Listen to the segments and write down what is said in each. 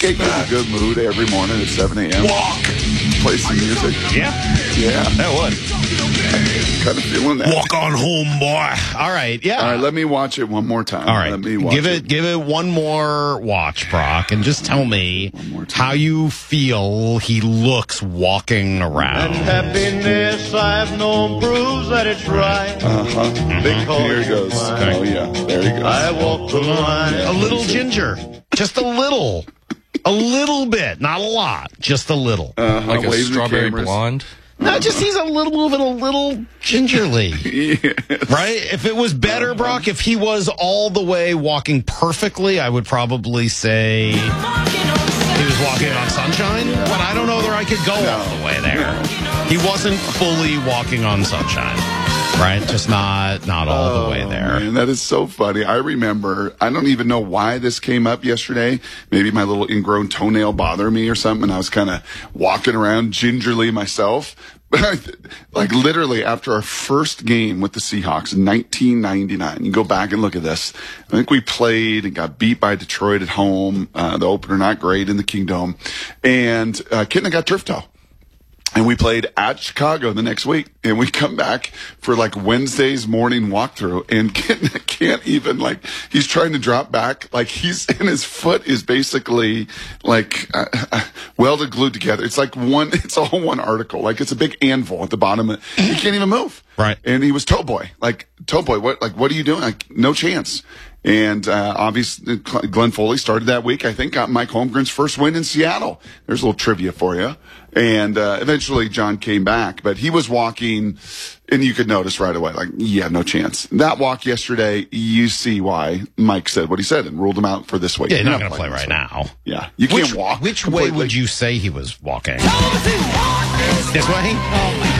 get you in a good mood every morning at 7 a.m.? Walk. Play some music. Yeah. Yeah. That would. Kind of feeling that. Walk on home, boy. All right. Yeah. All right, let me watch it one more time. All right. Let me watch Give it one more watch, Brock, and just tell me how you feel he looks walking around. And happiness I've known proves that it's right. Because Here he goes. Oh, yeah. There he goes. I walk the line. A little ginger. Just a little. A little bit. Not a lot. Just a little. Like a waving the strawberry cameras. blonde. No, just he's a little moving a little gingerly. Yes. Right? If it was better, Brock, if he was all the way walking perfectly, I would probably say he was walking on sunshine, but I don't know that I could go all the way there. He wasn't fully walking on sunshine, right? Just not all the way there. Man, that is so funny. I remember, I don't even know why this came up yesterday. Maybe my little ingrown toenail bothered me or something. And I was kind of walking around gingerly myself. Like literally after our first game with the Seahawks in 1999, you go back and look at this. I think we played and got beat by Detroit at home. The opener not great in the Kingdome. And Kitten got turf toe. And we played at Chicago the next week, and we come back for like Wednesday's morning walkthrough, and can't even he's trying to drop back, like and his foot is basically like welded, glued together. It's like it's all one article, like it's a big anvil at the bottom. He can't even move. Right. And he was toe boy, what are you doing? Like no chance. And obviously, Glenn Foley started that week. I think got Mike Holmgren's first win in Seattle. There's a little trivia for you. And eventually, John came back, but he was walking, and you could notice right away, no chance. That walk yesterday, you see why Mike said what he said and ruled him out for this week. Yeah, he's not going to play right now. Yeah, you can't walk. Which completely. way would you say he was walking? This way? Oh, my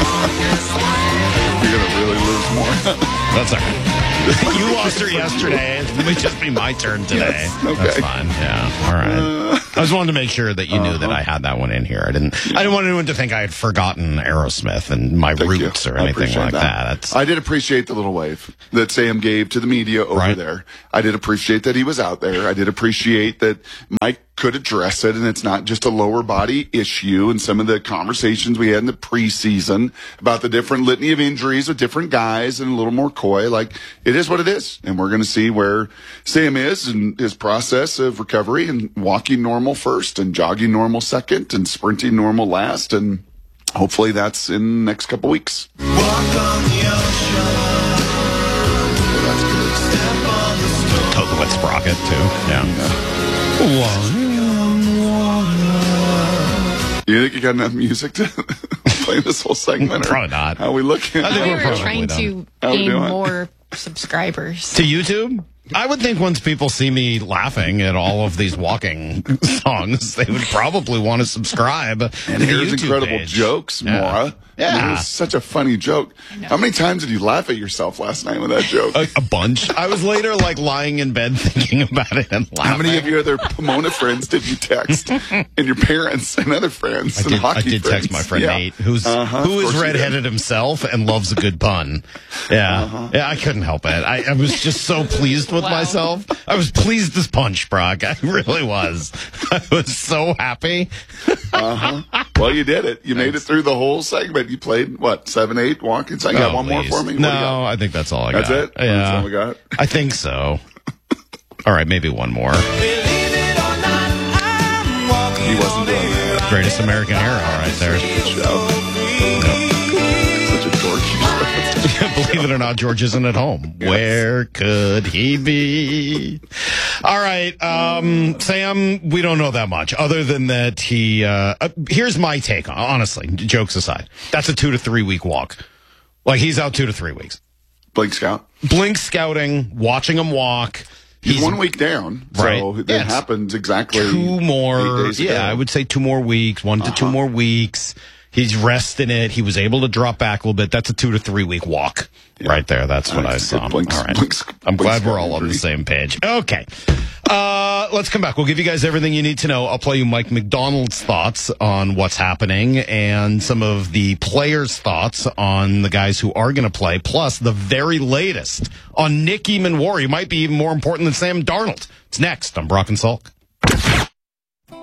God. You're going to really lose more. That's all right. You lost her yesterday. It may just be my turn today. Yes, okay. That's fine. Yeah. All right. I just wanted to make sure that you knew that I had that one in here. I didn't want anyone to think I had forgotten Aerosmith and my roots or anything like that. I did appreciate the little wave that Sam gave to the media over there. I did appreciate that he was out there. I did appreciate that Mike could address it, and it's not just a lower body issue. And some of the conversations we had in the preseason about the different litany of injuries with different guys and a little more coy, it is what it is. And we're going to see where Sam is in his process of recovery and walking normal first and jogging normal second and sprinting normal last. And hopefully that's in the next couple weeks. Walk on the ocean. That's good. Total with Sprocket, too. Yeah. You think you got enough music to play this whole segment? Probably not. How are we looking? I think We we're were probably trying done. to How we gain doing? more subscribers. To YouTube? I would think once people see me laughing at all of these walking songs, they would probably want to subscribe And to the here's YouTube incredible page. jokes, Yeah. Maura. Yeah. I mean, it was such a funny joke. How many times did you laugh at yourself last night with that joke? A bunch. I was later lying in bed thinking about it and laughing. How many of your other Pomona friends did you text? And your parents and other friends and I hockey did friends? text my friend Yeah. Nate, who is Of course you redheaded himself and loves a good pun. Yeah, yeah, I couldn't help it. I was just so pleased with myself. I was pleased as punch, Brock. I really was. I was so happy. Well, you did it. You made it through the whole segment. You played, 7, 8 walking? So you got one more for me? What do you No, got? I think that's all I That's got. it? That's all we got? I think so. All right, maybe one more. He wasn't doing that. Greatest American Hero right there. Such a dork. Believe it or not, George isn't at home. Yes. Where could he be? All right, Sam, we don't know that much other than that he, here's my take on, honestly, jokes aside. That's a 2 to 3 week walk. He's out 2 to 3 weeks. Blink Scout. Blink scouting, watching him walk. He's 1 week down. Right. So that Yeah, happens exactly 2 more. 8 days ago. Yeah, I would say 2 more weeks, 1 to 2 more weeks. He's resting it. He was able to drop back a little bit. That's a 2 to 3 week walk right there. That's what I saw. Blinks, all right. blinks, I'm glad blinks we're all on the injury. same page. Okay. Let's come back. We'll give you guys everything you need to know. I'll play you Mike McDonald's thoughts on what's happening and some of the players' thoughts on the guys who are going to play, plus the very latest on Nick Eamon-War. He might be even more important than Sam Darnold. It's next on Brock and Salk.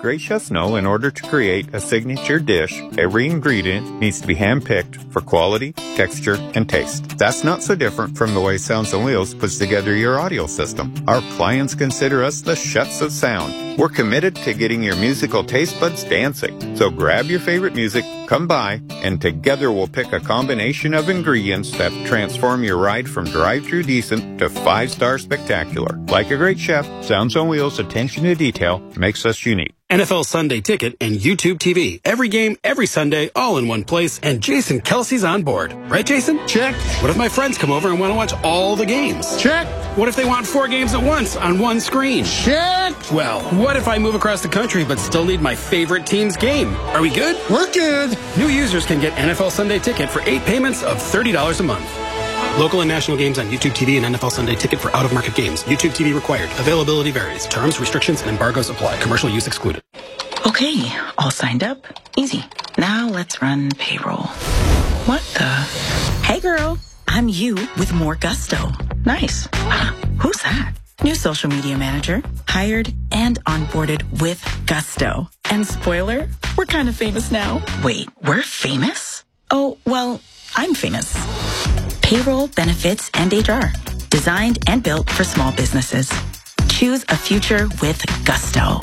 great chefs know, in order to create a signature dish, every ingredient needs to be hand-picked for quality, texture, and taste. That's not so different from the way Sounds on Wheels puts together your audio system. Our clients consider us the chefs of sound. We're committed to getting your musical taste buds dancing. So grab your favorite music, come by, and together we'll pick a combination of ingredients that transform your ride from drive-through decent to 5-star spectacular. Like a great chef, Sounds on Wheels' attention to detail makes us unique. NFL Sunday Ticket and YouTube TV. Every game, every Sunday, all in one place, and Jason Kelsey's on board. Right, Jason? Check. What if my friends come over and want to watch all the games? Check. What if they want 4 games at once on one screen? Check. Well, what if I move across the country but still need my favorite team's game? Are we good? We're good. New users can get NFL Sunday Ticket for 8 payments of $30 a month. Local and national games on YouTube TV and NFL Sunday Ticket for out-of-market games. YouTube TV required. Availability varies. Terms, restrictions, and embargoes apply. Commercial use excluded. Okay, all signed up. Easy. Now let's run payroll. What the? Hey girl, I'm you with more gusto. Nice. Who's that? New social media manager. Hired and onboarded with gusto. And spoiler, we're kind of famous now. Wait, we're famous? Oh, well, I'm famous. Payroll, benefits, and HR. Designed and built for small businesses. Choose a future with gusto.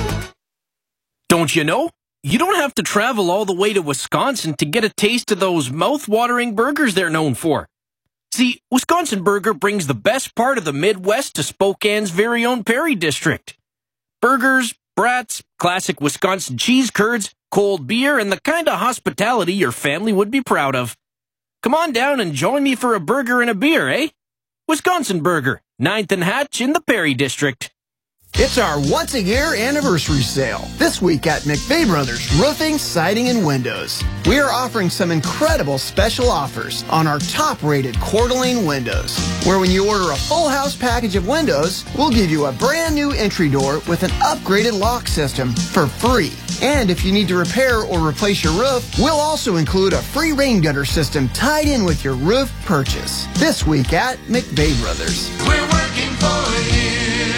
Don't you know? You don't have to travel all the way to Wisconsin to get a taste of those mouth-watering burgers they're known for. See, Wisconsin Burger brings the best part of the Midwest to Spokane's very own Perry District. Burgers, brats, classic Wisconsin cheese curds, cold beer, and the kind of hospitality your family would be proud of. Come on down and join me for a burger and a beer, eh? Wisconsin Burger, 9th and Hatch in the Perry District. It's our once-a-year anniversary sale. This week at McVeigh Brothers Roofing, Siding, and Windows. We are offering some incredible special offers on our top-rated Coeur d'Alene windows, where when you order a full house package of windows, we'll give you a brand new entry door with an upgraded lock system for free. And if you need to repair or replace your roof, we'll also include a free rain gutter system tied in with your roof purchase. This week at McVeigh Brothers. We're working for you.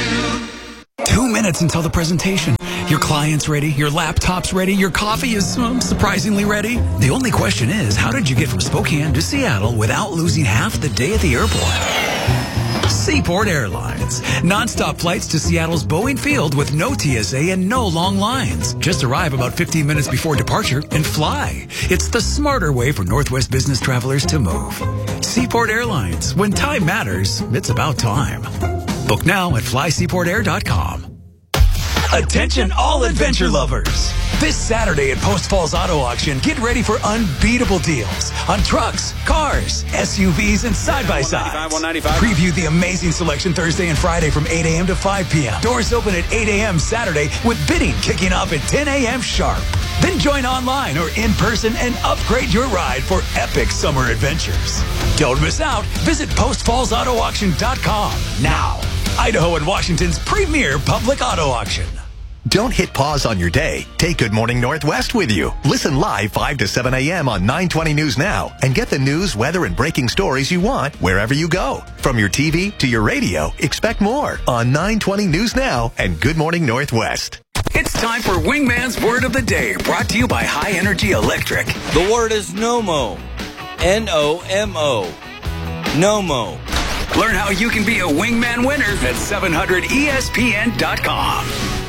2 minutes until the presentation. Your client's ready, your laptop's ready, your coffee is surprisingly ready. The only question is, how did you get from Spokane to Seattle without losing half the day at the airport? Seaport Airlines. Non-stop flights to Seattle's Boeing Field with no TSA and no long lines. Just arrive about 15 minutes before departure and fly. It's the smarter way for Northwest business travelers to move. Seaport Airlines. When time matters, it's about time. Book now at flyseaportair.com. Attention all adventure lovers. This Saturday at Post Falls Auto Auction, get ready for unbeatable deals on trucks, cars, SUVs, and side-by-sides. Preview the amazing selection Thursday and Friday from 8 a.m. to 5 p.m. Doors open at 8 a.m. Saturday with bidding kicking off at 10 a.m. sharp. Then join online or in person and upgrade your ride for epic summer adventures. Don't miss out. Visit postfallsautoauction.com now. Idaho and Washington's premier public auto auction. Don't hit pause on your day. Take Good Morning Northwest with you. Listen live 5 to 7 a.m. on 920 News Now and get the news, weather, and breaking stories you want wherever you go. From your TV to your radio, expect more on 920 News Now and Good Morning Northwest. It's time for Wingman's Word of the Day, brought to you by High Energy Electric. The word is NOMO. N-O-M-O. NOMO. Learn how you can be a Wingman winner at 700ESPN.com.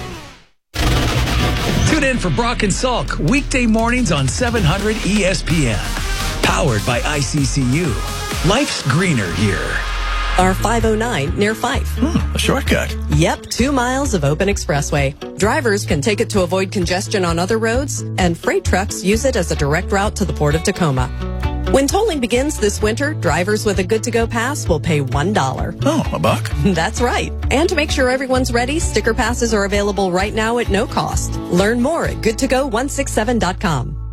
Tune in for Brock and Salk, weekday mornings on 700 ESPN. Powered by ICCU. Life's greener here. R509 near Fife. A shortcut. Yep, 2 miles of open expressway. Drivers can take it to avoid congestion on other roads, and freight trucks use it as a direct route to the Port of Tacoma. When tolling begins this winter, drivers with a good-to-go pass will pay $1. Oh, $1? That's right. And to make sure everyone's ready, sticker passes are available right now at no cost. Learn more at goodtogo167.com.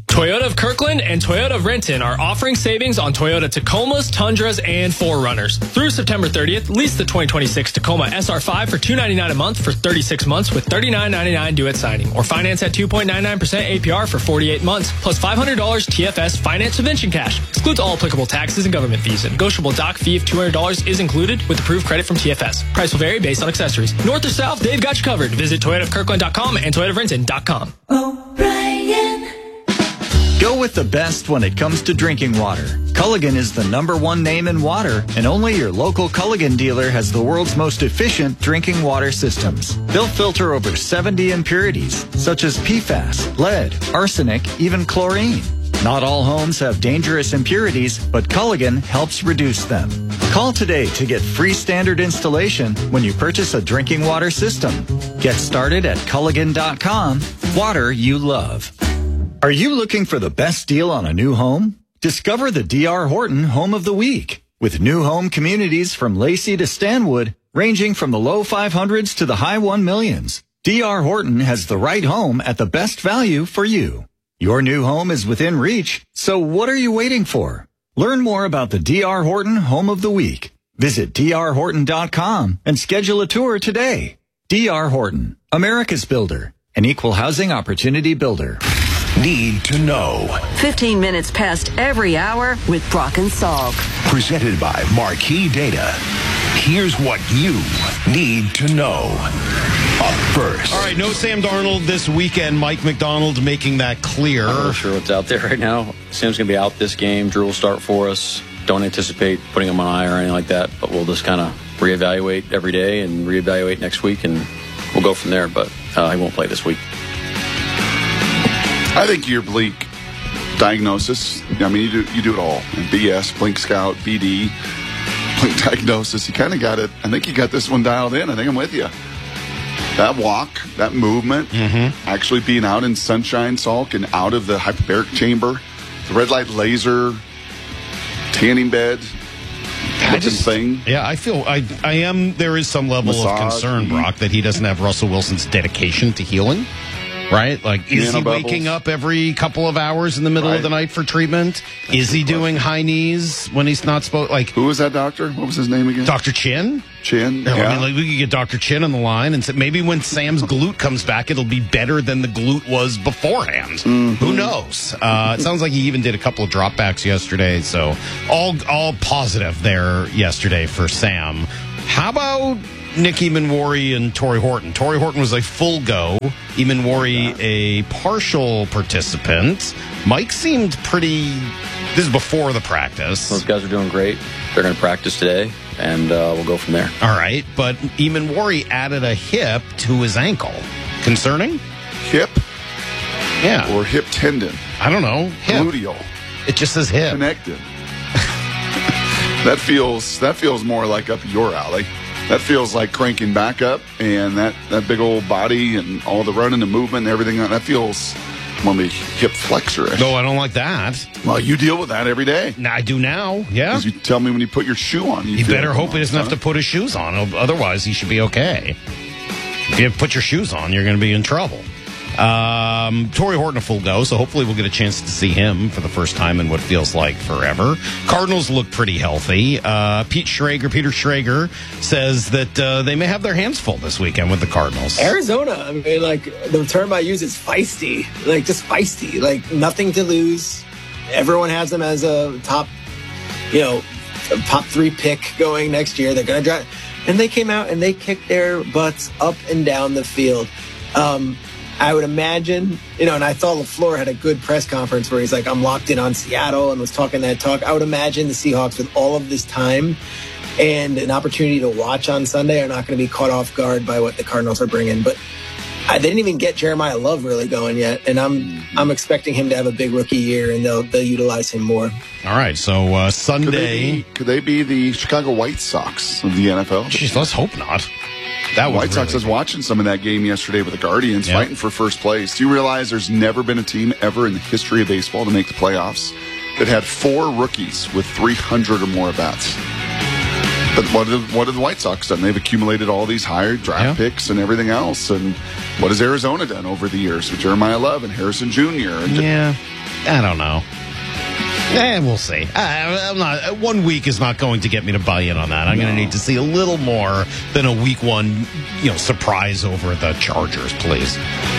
Toyota of Kirkland and Toyota of Renton are offering savings on Toyota Tacomas, Tundras, and 4Runners. Through September 30th, lease the 2026 Tacoma SR5 for $299 a month for 36 months with $39.99 due at signing. Or finance at 2.99% APR for 48 months, plus $500 TFS finance subvention cash. Excludes all applicable taxes and government fees. A negotiable dock fee of $200 is included with approved credit from TFS. Price will vary based on accessories. North or south, they've got you covered. Visit ToyotaofKirkland.com and ToyotaofRenton.com. O'Brien. Go with the best when it comes to drinking water. Culligan is the #1 name in water, and only your local Culligan dealer has the world's most efficient drinking water systems. They'll filter over 70 impurities, such as PFAS, lead, arsenic, even chlorine. Not all homes have dangerous impurities, but Culligan helps reduce them. Call today to get free standard installation when you purchase a drinking water system. Get started at Culligan.com. Water you love. Are you looking for the best deal on a new home? Discover the D.R. Horton Home of the Week. With new home communities from Lacey to Stanwood, ranging from the low 500s to the high 1 millions, D.R. Horton has the right home at the best value for you. Your new home is within reach, so what are you waiting for? Learn more about the D.R. Horton Home of the Week. Visit drhorton.com and schedule a tour today. D.R. Horton, America's builder, an equal housing opportunity builder. Need to know. 15 minutes past every hour with Brock and Salk. Presented by Marquee Data. Here's what you need to know. Up first. All right, no Sam Darnold this weekend. Mike McDonald making that clear. I'm not sure what's out there right now. Sam's going to be out this game. Drew will start for us. Don't anticipate putting him on IR or anything like that, but we'll just kind of reevaluate every day and reevaluate next week, and we'll go from there. But he won't play this week. I think your bleak diagnosis, I mean, you do it all. BS, Blink Scout, BD, Blink Diagnosis. You kind of got it. I think you got this one dialed in. I think I'm with you. That walk, that movement, actually being out in sunshine, Salk, and out of the hyperbaric chamber, the red light laser, tanning bed, thing. Yeah, I feel there is some level of concern, Brock, that he doesn't have Russell Wilson's dedication to healing. Right? Like, is he waking up every couple of hours in the middle of the night for treatment? Is he doing high knees when he's not supposed? Like, who was that doctor? What was his name again? Dr. Chin. Chin. Yeah. I mean, like, we could get Dr. Chin on the line and say maybe when Sam's glute comes back, it'll be better than the glute was beforehand. Who knows? It sounds like he even did a couple of dropbacks yesterday, so all positive there yesterday for Sam. How about Nick Emanwari and Torrey Horton? Torrey Horton was a full go. Emanwari a partial participant. Mike seemed pretty... This is before the practice. Those guys are doing great. They're going to practice today, and we'll go from there. All right, but Emanwari added a hip to his ankle. Concerning? Hip? Yeah. Or hip tendon? I don't know. Hip. Gluteal. It just says hip. Connected. That feels more like up your alley. That feels like cranking back up, and that big old body and all the running and movement and everything, that feels more maybe hip flexor-ish. No, I don't like that. Well, you deal with that every day. I do now, yeah. Because you tell me when you put your shoe on. You better hope he doesn't have to put his shoes on. Otherwise, he should be okay. If you put your shoes on, you're going to be in trouble. Torrey Horton a full go, so hopefully we'll get a chance to see him for the first time in what feels like forever. Cardinals look pretty healthy. Peter Schrager says that they may have their hands full this weekend with the Cardinals. Arizona, I mean, like, the term I use is feisty. Like, just feisty. Like, nothing to lose. Everyone has them as a top 3 pick going next year. They're going to drive. And they came out and they kicked their butts up and down the field. I would imagine, and I thought LaFleur had a good press conference where he's like, I'm locked in on Seattle and was talking that talk. I would imagine the Seahawks, with all of this time and an opportunity to watch on Sunday, are not going to be caught off guard by what the Cardinals are bringing. But they didn't even get Jeremiah Love really going yet, and I'm expecting him to have a big rookie year, and they'll utilize him more. All right, so Sunday. Could they be the Chicago White Sox of the NFL? Jeez, let's hope not. That White Sox, I was watching some of that game yesterday with the Guardians fighting for first place. Do you realize there's never been a team ever in the history of baseball to make the playoffs that had 4 rookies with 300 or more at-bats? But what have the White Sox done? They've accumulated all these higher draft picks and everything else. And what has Arizona done over the years with Jeremiah Love and Harrison Jr.? And I don't know. We'll see. I'm not. 1 week is not going to get me to buy in on that. I'm going to need to see a little more than a week one, surprise over the Chargers, please.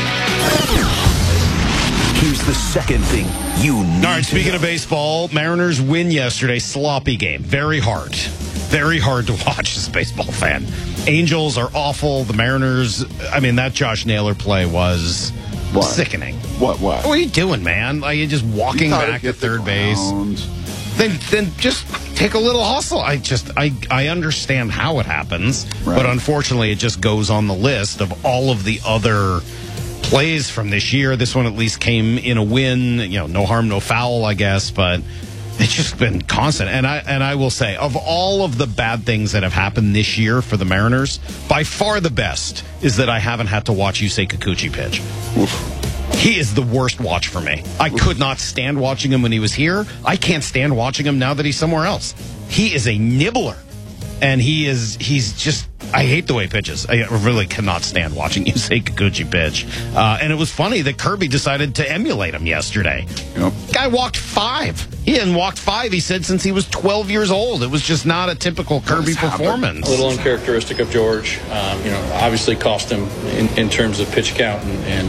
Here's the second thing you need. All right, speaking of baseball, Mariners win yesterday. Sloppy game. Very hard. Very hard to watch as a baseball fan. Angels are awful. The Mariners, that Josh Naylor play was sickening. What? What are you doing, man? Like, you're just walking back to third base. Then just take a little hustle. I understand how it happens, but unfortunately it just goes on the list of all of the other plays from this year. This one at least came in a win, no harm, no foul, I guess, but it's just been constant. And I will say, of all of the bad things that have happened this year for the Mariners, by far the best is that I haven't had to watch Yusei Kikuchi pitch. Oof. He is the worst watch for me. I could not stand watching him when he was here. I can't stand watching him now that he's somewhere else. He is a nibbler. And he's just, I hate the way he pitches. I really cannot stand watching Yusei Kikuchi pitch. And it was funny that Kirby decided to emulate him yesterday. Yep. Guy walked 5. He hadn't walked 5, he said, since he was 12 years old. It was just not a typical Kirby performance. A little uncharacteristic of George. Obviously cost him in terms of pitch count.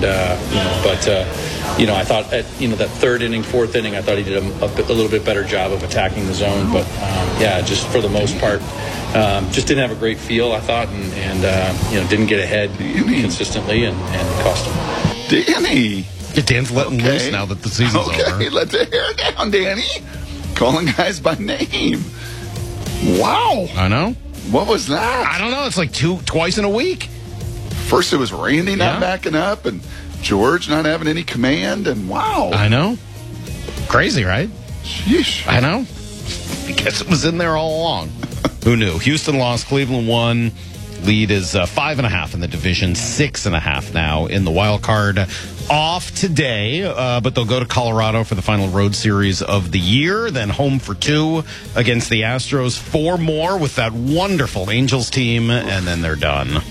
I thought at, that third inning, fourth inning, I thought he did a little bit better job of attacking the zone. But, just for the most part, just didn't have a great feel, I thought, and didn't get ahead consistently and cost him. Danny. Dan's letting loose now that the season's over. Okay, let the hair down, Danny. Calling guys by name. Wow. I know. What was that? I don't know. It's like twice in a week. First it was Randy not backing up and George not having any command, and wow. I know. Crazy, right? Sheesh. I know. I guess it was in there all along. Who knew? Houston lost, Cleveland won. Lead is 5.5 in the division, 6.5 now in the wild card. Off today, but they'll go to Colorado for the final road series of the year. Then home for 2 against the Astros. 4 more with that wonderful Angels team, and then they're done.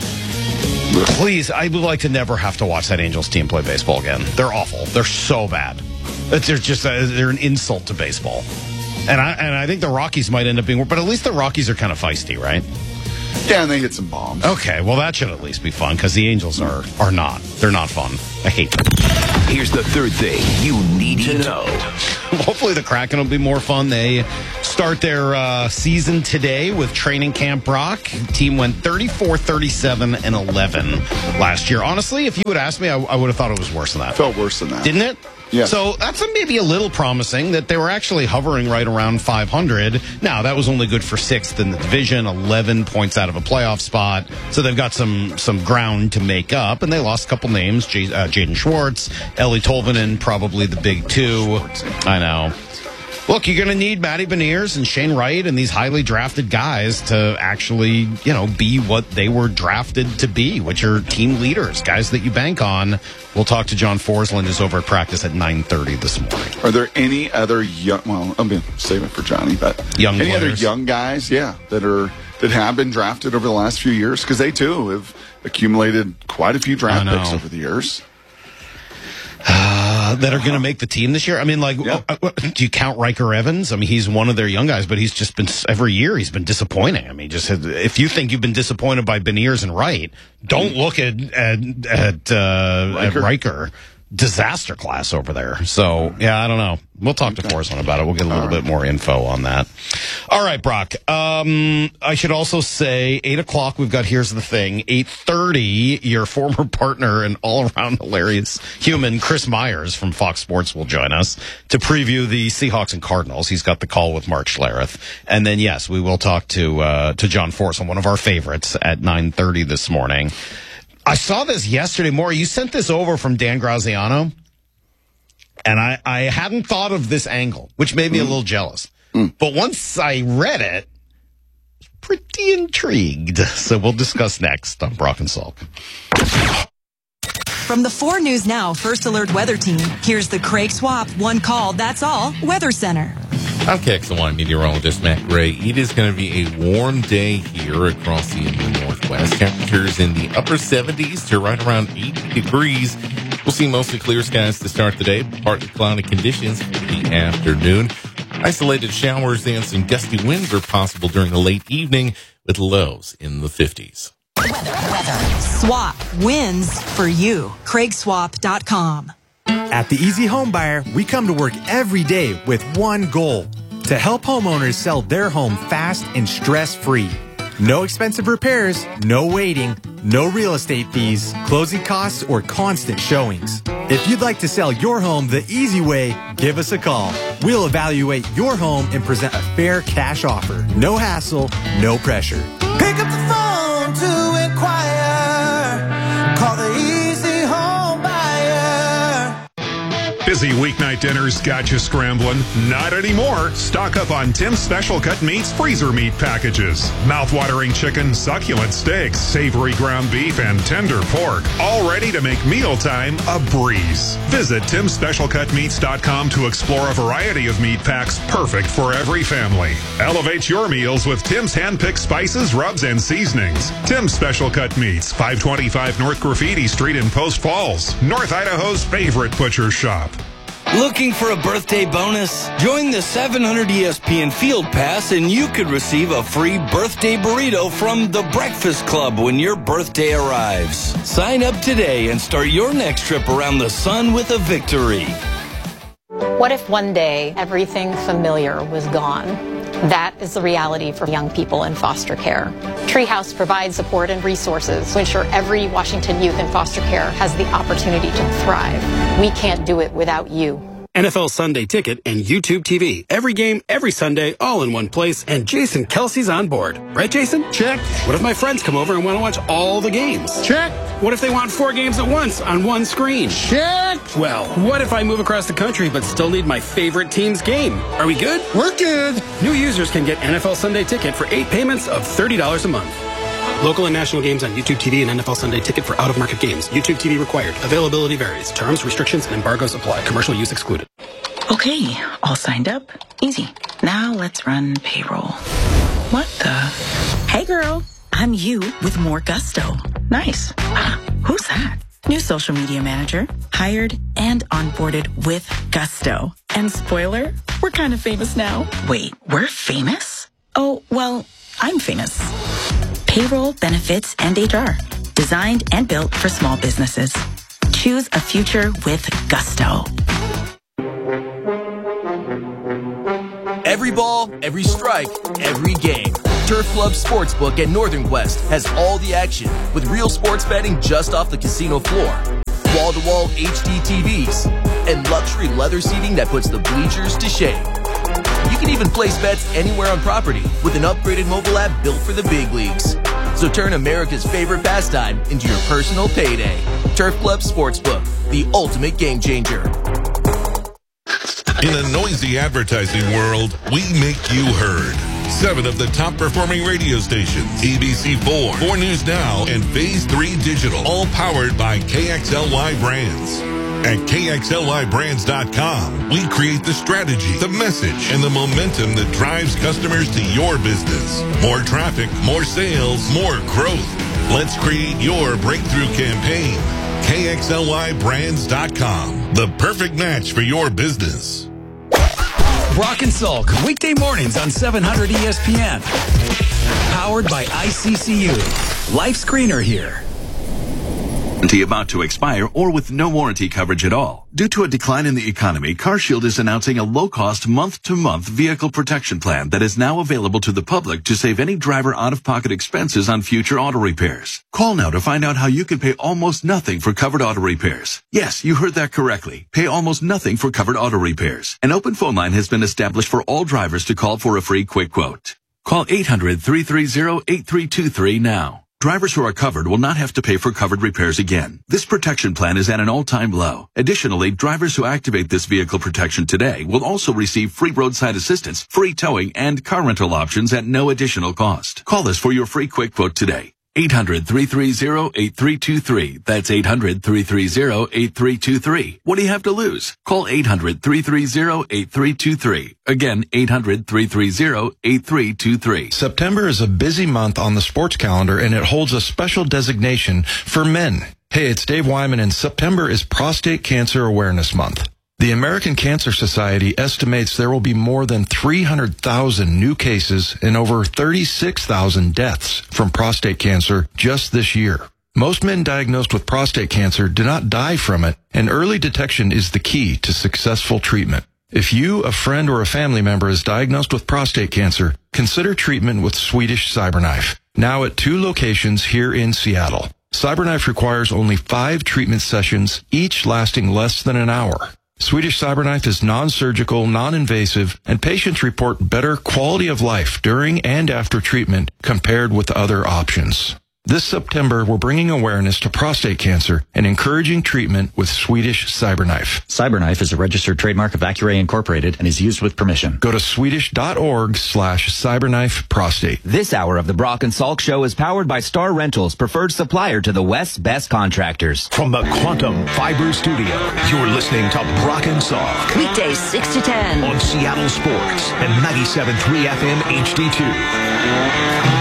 Please, I would like to never have to watch that Angels team play baseball again. They're awful. They're so bad. They're an insult to baseball. And I think the Rockies might end up being, but at least the Rockies are kind of feisty, right? Yeah, and they hit some bombs. Okay, well, that should at least be fun, because the Angels are not. They're not fun. I hate them. Here's the third thing you need to know. Hopefully the Kraken will be more fun. They start their season today with training camp, Brock. The team went 34, 37, and 11 last year. Honestly, if you would ask me, I would have thought it was worse than that. Felt worse than that. Didn't it? Yeah. So that's maybe a little promising that they were actually hovering right around 500. Now, that was only good for 6th in the division, 11 points out of a playoff spot. So they've got some ground to make up, and they lost a couple names, Jaden Schwartz, Ellie Tolvanen, probably the big 2. I know. Look, you're going to need Matty Beniers and Shane Wright and these highly drafted guys to actually, be what they were drafted to be, which are team leaders, guys that you bank on. We'll talk to John Forsland, who's over at practice at 9:30 this morning. Are there any other save it for Johnny, but any players? other young guys, that have been drafted over the last few years? Because they, too, have accumulated quite a few draft picks over the years. That are going to make the team this year? Do you count Riker Evans? He's one of their young guys, but he's just been, every year he's been disappointing. If you think you've been disappointed by Beniers and Wright, don't look at Riker. Disaster class over there. So, I don't know. We'll talk to Forsland about it. We'll get a little bit more info on that. All right, Brock. I should also say 8 o'clock, we've got Here's the Thing. 8:30, your former partner and all-around hilarious human, Chris Myers from Fox Sports, will join us to preview the Seahawks and Cardinals. He's got the call with Mark Schlereth. And then, yes, we will talk to John Forsland, one of our favorites, at 9:30 this morning. I saw this yesterday. Maury, you sent this over from Dan Graziano, and I hadn't thought of this angle, which made me a little jealous. But once I read it, I was pretty intrigued. So we'll discuss next on Brock and Salk. From the 4 News Now First Alert Weather Team, here's the Craig Swap One Call, That's All Weather Center. I'm KXLY meteorologist Matt Gray. It is going to be a warm day here across the Northwest. Temperatures in the upper 70s to right around 80 degrees. We'll see mostly clear skies to start the day, partly cloudy conditions for the afternoon. Isolated showers and some gusty winds are possible during the late evening with lows in the 50s. Weather. Swap wins for you. CraigSwap.com. At the Easy Home Buyer, we come to work every day with one goal: to help homeowners sell their home fast and stress-free. No expensive repairs, no waiting, no real estate fees, closing costs, or constant showings. If you'd like to sell your home the easy way, give us a call. We'll evaluate your home and present a fair cash offer. No hassle, no pressure. Pick up the phone to inquire. Call the Easy Home Buyer. Busy weeknight dinners got you scrambling? Not anymore. Stock up on Tim's Special Cut Meats freezer meat packages. Mouth-watering chicken, succulent steaks, savory ground beef, and tender pork. All ready to make mealtime a breeze. Visit TimSpecialCutMeats.com to explore a variety of meat packs perfect for every family. Elevate your meals with Tim's hand-picked spices, rubs, and seasonings. Tim's Special Cut Meats, 525 North Graffiti Street in Post Falls, North Idaho's favorite butcher shop. Looking for a birthday bonus? Join the 700 ESPN Field Pass and you could receive a free birthday burrito from The Breakfast Club when your birthday arrives. Sign up today and start your next trip around the sun with a victory. What if one day everything familiar was gone? That is the reality for young people in foster care. Treehouse provides support and resources to ensure every Washington youth in foster care has the opportunity to thrive. We can't do it without you. NFL Sunday Ticket and YouTube TV. Every game, every Sunday, all in one place, and Jason Kelsey's on board. Right, Jason? Check. What if my friends come over and want to watch all the games? Check. What if they want 4 games at once on one screen? Check. Well, what if I move across the country but still need my favorite team's game? Are we good? We're good. New users can get NFL Sunday Ticket for 8 payments of $30 a month. Local and national games on YouTube TV and NFL Sunday Ticket for out-of-market games. YouTube TV required. Availability varies. Terms, restrictions, and embargoes apply. Commercial use excluded. Okay, all signed up. Easy. Now let's run payroll. What the? Hey girl, I'm you with more gusto. Nice. Who's that? New social media manager. Hired and onboarded with gusto. And spoiler, we're kind of famous now. Wait, we're famous? Oh, well, I'm famous. Payroll, benefits, and HR. Designed and built for small businesses. Choose a future with gusto. Every ball, every strike, every game. Turf Club Sportsbook at Northern Quest has all the action with real sports betting just off the casino floor. Wall-to-wall HD TVs and luxury leather seating that puts the bleachers to shame. You can even place bets anywhere on property with an upgraded mobile app built for the big leagues. So turn America's favorite pastime into your personal payday. Turf Club Sportsbook, the ultimate game changer. In a noisy advertising world, we make you heard. 7 of the top performing radio stations, ABC4, 4 News Now, and Phase 3 Digital, all powered by KXLY Brands. At KXLYBrands.com, we create the strategy, the message, and the momentum that drives customers to your business. More traffic, more sales, more growth. Let's create your breakthrough campaign. KXLYBrands.com, the perfect match for your business. Brock and Salk, weekday mornings on 700 ESPN. Powered by ICCU. Life Screener here. Warranty about to expire or with no warranty coverage at all. Due to a decline in the economy, CarShield is announcing a low-cost month-to-month vehicle protection plan that is now available to the public to save any driver out-of-pocket expenses on future auto repairs. Call now to find out how you can pay almost nothing for covered auto repairs. Yes, you heard that correctly. Pay almost nothing for covered auto repairs. An open phone line has been established for all drivers to call for a free quick quote. Call 800-330-8323 now. Drivers who are covered will not have to pay for covered repairs again. This protection plan is at an all-time low. Additionally, drivers who activate this vehicle protection today will also receive free roadside assistance, free towing, and car rental options at no additional cost. Call us for your free quick quote today. 800-330-8323. That's 800-330-8323. What do you have to lose? Call 800-330-8323. Again, 800-330-8323. September is a busy month on the sports calendar, and it holds a special designation for men. Hey, it's Dave Wyman, and September is Prostate Cancer Awareness Month. The American Cancer Society estimates there will be more than 300,000 new cases and over 36,000 deaths from prostate cancer just this year. Most men diagnosed with prostate cancer do not die from it, and early detection is the key to successful treatment. If you, a friend, or a family member is diagnosed with prostate cancer, consider treatment with Swedish CyberKnife, now at 2 locations here in Seattle. CyberKnife requires only 5 treatment sessions, each lasting less than an hour. Swedish CyberKnife is non-surgical, non-invasive, and patients report better quality of life during and after treatment compared with other options. This September, we're bringing awareness to prostate cancer and encouraging treatment with Swedish CyberKnife. CyberKnife is a registered trademark of Accuray Incorporated and is used with permission. Go to Swedish.org/CyberKnife Prostate. This hour of the Brock and Salk Show is powered by Star Rentals, preferred supplier to the West's best contractors. From the Quantum Fiber Studio, you're listening to Brock and Salk. Weekdays 6 to 10. On Seattle Sports and 97.3 FM HD2.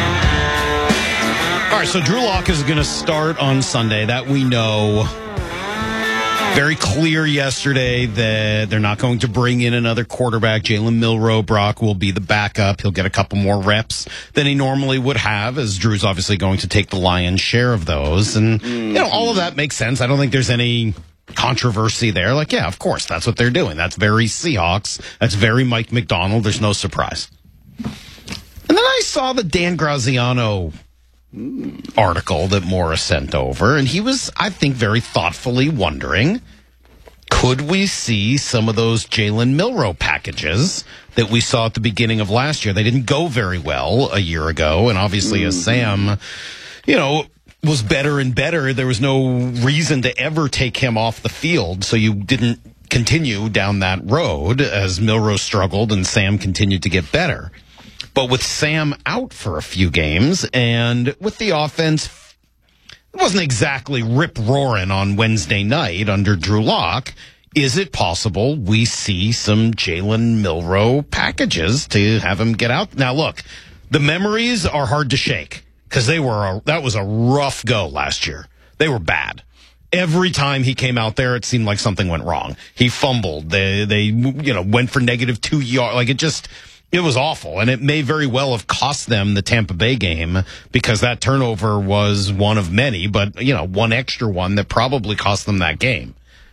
All right, so Drew Lock is going to start on Sunday. That we know. Very clear yesterday that they're not going to bring in another quarterback. Jalen Milroe, Brock, will be the backup. He'll get a couple more reps than he normally would have, as Drew's obviously going to take the lion's share of those. And, all of that makes sense. I don't think there's any controversy there. Like, yeah, of course, that's what they're doing. That's very Seahawks. That's very Mike McDonald. There's no surprise. And then I saw the Dan Graziano article that Morris sent over, and he was, I think, very thoughtfully wondering, could we see some of those Jalen Milroe packages that we saw at the beginning of last year? They didn't go very well a year ago, and obviously as Sam, was better and better, there was no reason to ever take him off the field, so you didn't continue down that road as Milroe struggled and Sam continued to get better. But with Sam out for a few games and with the offense, it wasn't exactly rip-roaring on Wednesday night under Drew Lock, is it possible we see some Jalen Milroe packages to have him get out? Now, look, the memories are hard to shake because that was a rough go last year. They were bad. Every time he came out there, it seemed like something went wrong. He fumbled. They went for -2 yards. Like, it was awful, and it may very well have cost them the Tampa Bay game because that turnover was one of many, but, one extra one that probably cost them that game.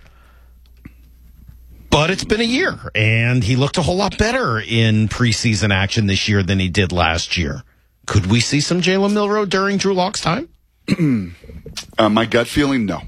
But it's been a year, and he looked a whole lot better in preseason action this year than he did last year. Could we see some Jalen Milroe during Drew Lock's time? My gut feeling, no.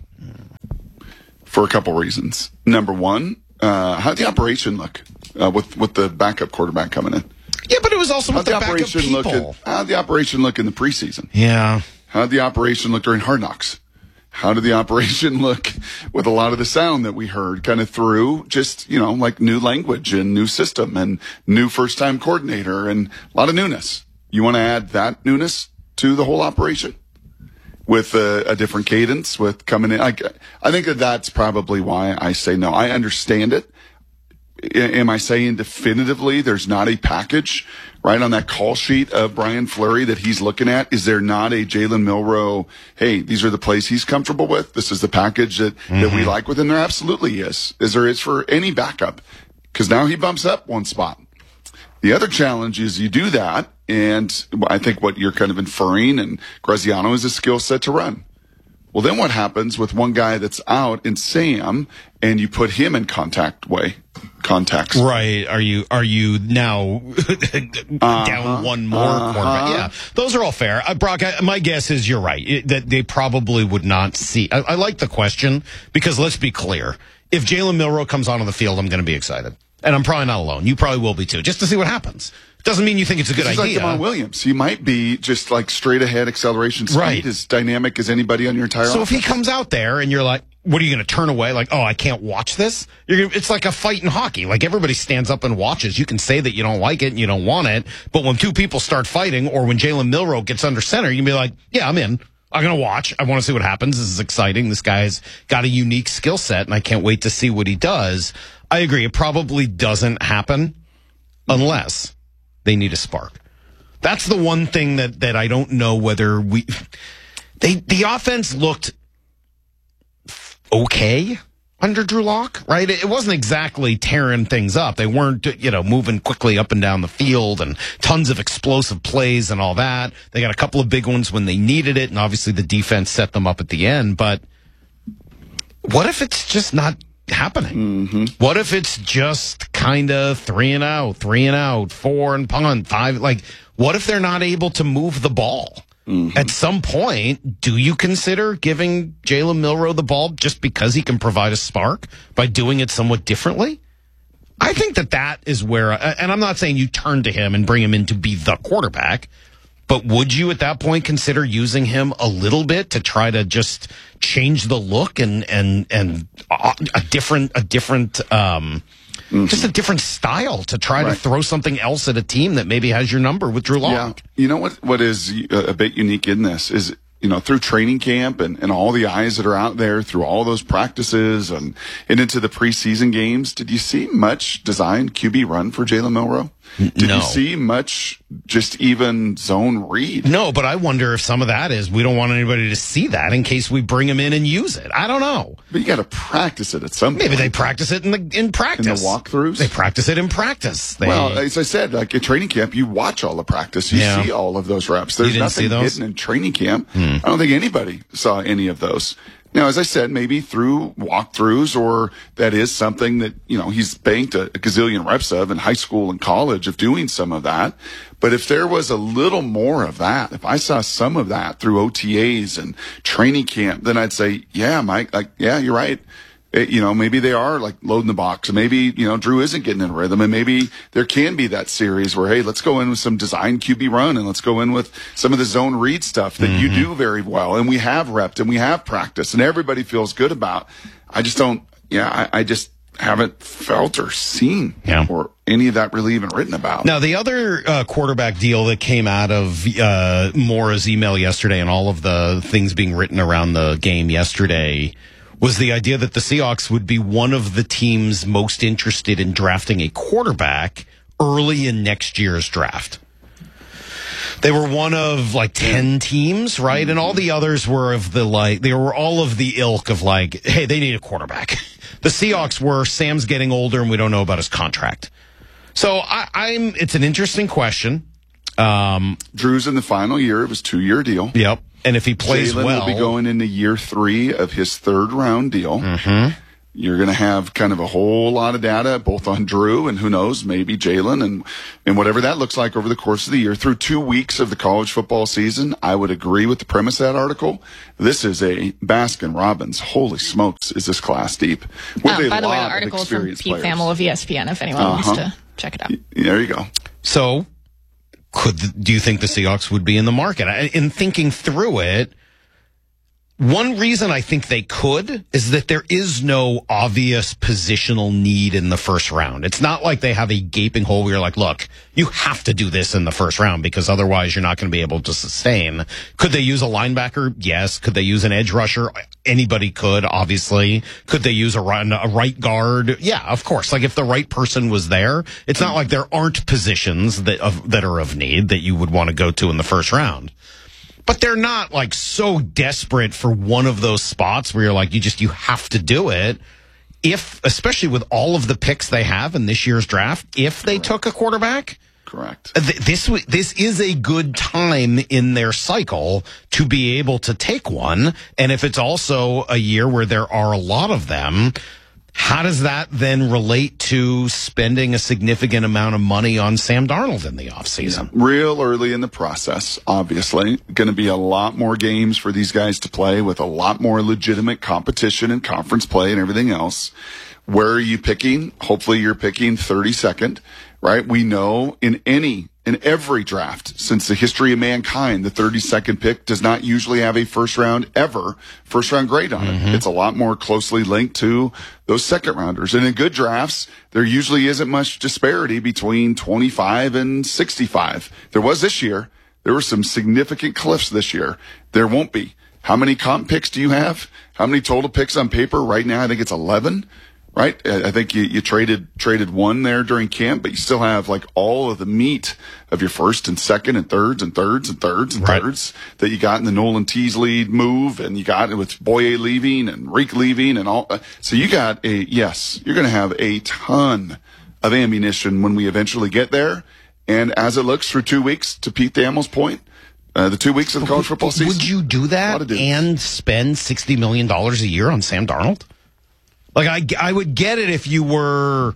For a couple reasons. Number one, how'd the operation look? With the backup quarterback coming in. Yeah, but it was also with the backup people. How'd the operation look in the preseason? Yeah. How'd the operation look during Hard Knocks? How did the operation look with a lot of the sound that we heard kind of through just, like new language and new system and new first-time coordinator and a lot of newness? You want to add that newness to the whole operation? With a different cadence, with coming in. I think that's probably why I say no. I understand it. Am I saying definitively there's not a package right on that call sheet of Brian Fleury that he's looking at? Is there not a Jalen Milroe, hey, these are the plays he's comfortable with? This is the package that we like with him? There absolutely is. As there is for any backup. Because now he bumps up one spot. The other challenge is you do that, and I think what you're kind of inferring, and Graziano is a skill set to run. Well, then what happens with one guy that's out in Sam, and you put him in contacts? Right. Are you now down one more quarterback? Yeah, those are all fair. Brock, my guess is you're right, that they probably would not see. I like the question because let's be clear. If Jalen Milroe comes onto the field, I'm going to be excited. And I'm probably not alone. You probably will be too, just to see what happens. Doesn't mean you think it's a good idea. Like Damon Williams. He might be just like straight ahead acceleration speed, as dynamic as anybody on your entire So offense. if he comes out there and you're like, what are you going to turn away? Like, oh, I can't watch this? It's like a fight in hockey. Like everybody stands up and watches. You can say that you don't like it and you don't want it, but when two people start fighting or when Jalen Milroe gets under center, you can be like, yeah, I'm in. I'm going to watch. I want to see what happens. This is exciting. This guy's got a unique skill set, and I can't wait to see what he does. I agree. It probably doesn't happen unless they need a spark. That's the one thing that I don't know whether the offense looked okay under Drew Lock, right? It wasn't exactly tearing things up. They weren't, moving quickly up and down the field and tons of explosive plays and all that. They got a couple of big ones when they needed it, and obviously the defense set them up at the end. But what if it's just not happening? Mm-hmm. What if it's just kind of 3 and out, 4 and punt, 5? Like, what if they're not able to move the ball? Mm-hmm. At some point, do you consider giving Jalen Milroe the ball just because he can provide a spark by doing it somewhat differently? I think that is where, and I'm not saying you turn to him and bring him in to be the quarterback, but would you at that point consider using him a little bit to try to just change the look and a different just a different style to try to throw something else at a team that maybe has your number with Drew Lock? Yeah. You know what is a bit unique in this is, through training camp and all the eyes that are out there through all those practices and into the preseason games, did you see much design QB run for Jalen Milroe? Did you see much just even zone read? No, but I wonder if some of that is we don't want anybody to see that in case we bring him in and use it. I don't know. But you got to practice it at some point. Maybe they practice it in practice. In the walkthroughs? They practice it in practice. Well, as I said, like at training camp, you watch all the practice. You see all of those reps. There's nothing hidden in training camp. I don't think anybody saw any of those. Now, as I said, maybe through walkthroughs, or that is something that, he's banked a gazillion reps of in high school and college of doing some of that. But if there was a little more of that, if I saw some of that through OTAs and training camp, then I'd say, yeah, Mike, you're right. Maybe they are like loading the box, and maybe, Drew isn't getting in rhythm, and maybe there can be that series where, hey, let's go in with some design QB run, and let's go in with some of the zone read stuff that you do very well, and we have repped and we have practiced and everybody feels good about. I just don't, I just haven't felt or seen or any of that really even written about. Now, the other quarterback deal that came out of Mora's email yesterday and all of the things being written around the game yesterday was the idea that the Seahawks would be one of the teams most interested in drafting a quarterback early in next year's draft. They were one of 10 teams, right? And all the others were they were all of the ilk of hey, they need a quarterback. The Seahawks were, Sam's getting older and we don't know about his contract. So it's an interesting question. Drew's in the final year of his 2-year deal. Yep. And if he plays Jalen well, will be going into year 3 of his 3rd round deal. Mm-hmm. You're going to have kind of a whole lot of data, both on Drew and who knows, maybe Jalen and whatever that looks like over the course of the year. Through 2 weeks of the college football season, I would agree with the premise of that article. This is a Baskin-Robbins. Holy smokes, is this class deep? By the way, the article is from Pete Thamel of ESPN, if anyone wants to check it out. There you go. So, do you think the Seahawks would be in the market? In thinking through it, one reason I think they could is that there is no obvious positional need in the first round. It's not like they have a gaping hole where you're like, look, you have to do this in the first round because otherwise you're not going to be able to sustain. Could they use a linebacker? Yes. Could they use an edge rusher? Anybody could, obviously. Could they use a right guard? Yeah, of course. If the right person was there, it's not like there aren't positions that are of need that you would want to go to in the first round. But they're not so desperate for one of those spots where you're like, you have to do it. Especially with all of the picks they have in this year's draft, if they took a quarterback. Correct. This is a good time in their cycle to be able to take one. And if it's also a year where there are a lot of them, how does that then relate to spending a significant amount of money on Sam Darnold in the offseason? Real early in the process, obviously. Going to be a lot more games for these guys to play with a lot more legitimate competition and conference play and everything else. Where are you picking? Hopefully you're picking 32nd, right? We know in every draft since the history of mankind, the 32nd pick does not usually have a first round grade on it. It's a lot more closely linked to those second rounders. And in good drafts, there usually isn't much disparity between 25 and 65. There was this year. There were some significant cliffs this year. There won't be. How many comp picks do you have? How many total picks on paper? Right now, I think it's 11. right? I think you traded one there during camp, but you still have like all of the meat of your first and second and thirds that you got in the Nolan Teasley move, and you got it with Boye leaving and Reek leaving and all. So you got you're going to have a ton of ammunition when we eventually get there. And as it looks through 2 weeks, to Pete Thamel's point, the 2 weeks of the college football season. Would you do that and spend $60 million a year on Sam Darnold? Like, I would get it if you were,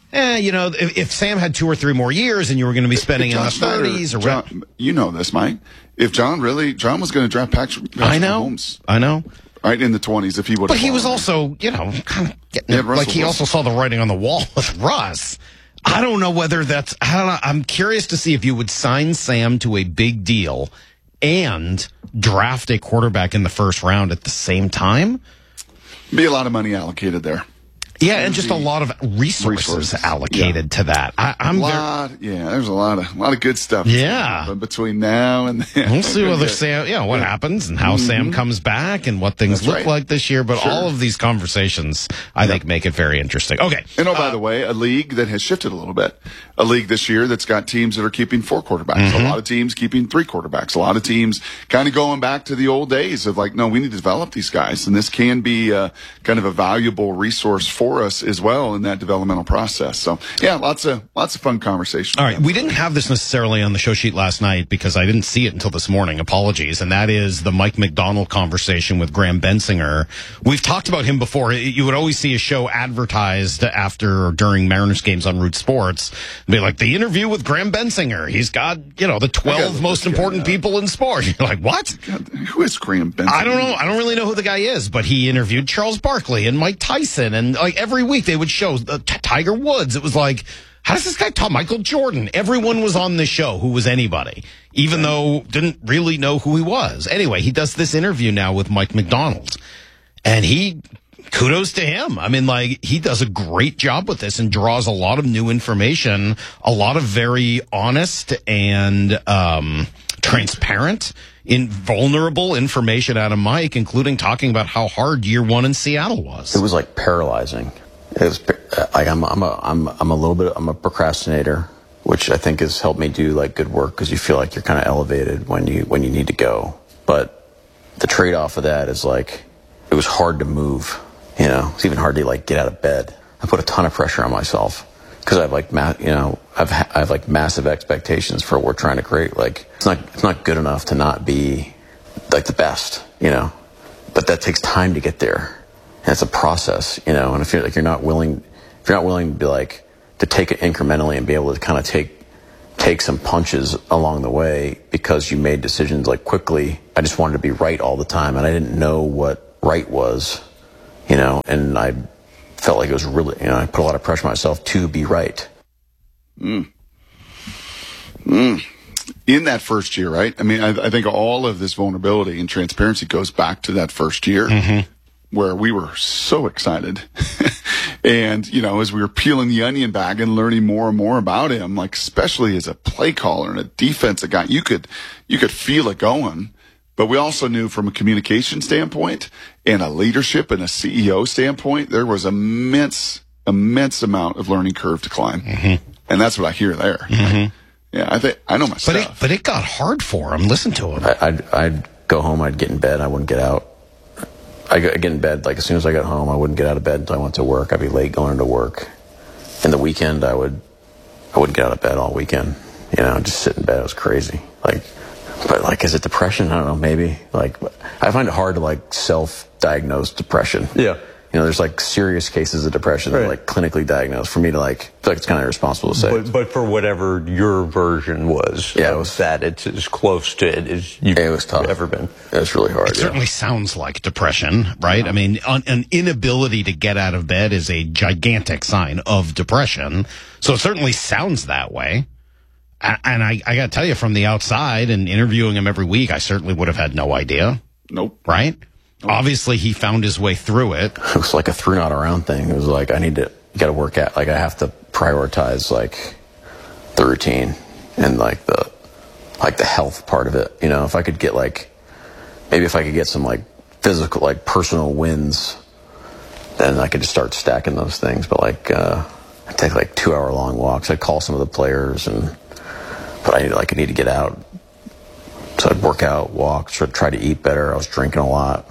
if Sam had 2 or 3 more years and you were going to be spending in the 30s or what. You know this, Mike. If John was going to draft Patrick Mahomes. I know. Right in the 20s, if he would. But he was also, kind of getting like he also saw the writing on the wall with Russ. I don't know whether that's. I don't know. I'm curious to see if you would sign Sam to a big deal and draft a quarterback in the first round at the same time. Be a lot of money allocated there. Yeah, and just a lot of resources allocated to that. There's a lot of good stuff. Yeah, between now and then, we'll see whether Sam, what happens and how Sam comes back and what things look like this year. But all of these conversations, I think, make it very interesting. Okay, and by the way, a league that has shifted a little bit. A league this year that's got teams that are keeping 4 quarterbacks. A lot of teams keeping 3 quarterbacks. A lot of teams kind of going back to the old days of like, no, we need to develop these guys, and this can be kind of a valuable resource for us as well in that developmental process. So yeah, lots of fun conversation. All right, we didn't have this necessarily on the show sheet last night because I didn't see it until this morning. Apologies. And that is the Mike McDonald conversation with Graham Bensinger. We've talked about him before. You would always see a show advertised after or during Mariners games on Root Sports. Be like, the interview with Graham Bensinger. He's got, the 12 most important people in sports. You're like, what? God, who is Graham Bensinger? I don't know. I don't really know who the guy is, but he interviewed Charles Barkley and Mike Tyson, and like every week they would show Tiger Woods. It was like, how does this guy talk? Michael Jordan. Everyone was on the show who was anybody, even though didn't really know who he was. Anyway, he does this interview now with Mike McDonald, and kudos to him. I mean, like, he does a great job with this and draws a lot of new information, a lot of very honest and transparent, vulnerable information out of Mike, including talking about how hard year 1 in Seattle was. It was like paralyzing. It was like I'm a procrastinator, which I think has helped me do like good work because you feel like you're kind of elevated when you need to go. But the trade-off of that is like it was hard to move. It's even hard to like get out of bed. I put a ton of pressure on myself because I have like I have like massive expectations for what we're trying to create. Like it's not good enough to not be like the best, but that takes time to get there. And it's a process, and if you're not willing to be like to take it incrementally and be able to kind of take some punches along the way because you made decisions like quickly. I just wanted to be right all the time, and I didn't know what right was, and I felt like it was really, I put a lot of pressure on myself to be right. In that first year, right? I mean, I think all of this vulnerability and transparency goes back to that first year. Where we were so excited. And, as we were peeling the onion back and learning more and more about him, like especially as a play caller and a defensive guy, you could feel it going. But we also knew from a communication standpoint and a leadership and a CEO standpoint, there was immense amount of learning curve to climb. And that's what I hear there. Yeah, I know my stuff. But it got hard for him. Listen to him. I'd go home, I'd get in bed, I wouldn't get out. I get in bed, like as soon as I got home, I wouldn't get out of bed until I went to work. I'd be late going to work. And the weekend, I wouldn't get out of bed all weekend. Just sit in bed. It was crazy. But is it depression? I don't know, maybe. I find it hard to self-diagnose depression. Yeah. There's serious cases of depression that are clinically diagnosed. For me to feel like it's kind of irresponsible to say. But for whatever your version was, it's as close to it as you've ever been. It was really hard. It certainly sounds like depression, right? I mean, an inability to get out of bed is a gigantic sign of depression. So it certainly sounds that way. And I got to tell you, from the outside and interviewing him every week, I certainly would have had no idea. Nope. Right? Obviously, he found his way through it. It was like a through not around thing. It was like, you got to work out. I have to prioritize the routine and the health part of it. If I could get maybe if I could get some physical, personal wins then I could just start stacking those things. But like, I'd take like 2-hour-long walks. I'd call some of the players, but I need to get out. So I'd work out, walk, try to eat better. I was drinking a lot.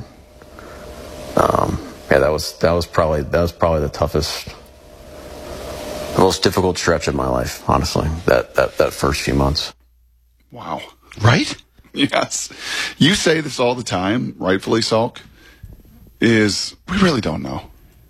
That was probably the toughest, the most difficult stretch of my life, honestly. That first few months. Wow. Right? Yes. You say this all the time, rightfully, Salk, is we really don't know.